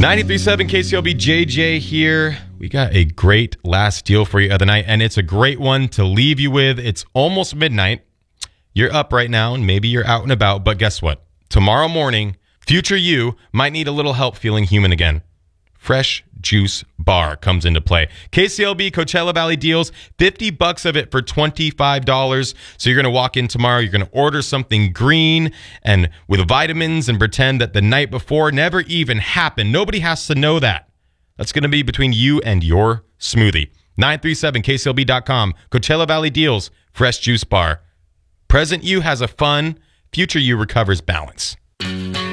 93.7 KCLB, JJ here. We got a great last deal for you the other night, and it's a great one to leave you with. It's almost midnight. You're up right now, and maybe you're out and about, but guess what? Tomorrow morning, future you might need a little help feeling human again. Fresh Juice Bar comes into play. KCLB Coachella Valley deals, $50 of it for $25. So you're going to walk in tomorrow, you're going to order something green and with vitamins and pretend that the night before never even happened. Nobody has to know that. That's going to be between you and your smoothie. 937KCLB.com. Coachella Valley deals, Fresh Juice Bar. Present you has a fun, future you recovers balance.